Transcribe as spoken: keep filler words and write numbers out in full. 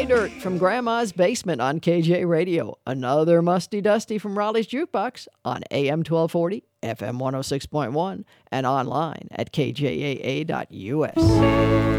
Dirt from Grandma's Basement on K J Radio. Another Musty Dusty from Raleigh's Jukebox on A M twelve forty, F M one oh six point one, and online at K J A A dot U S.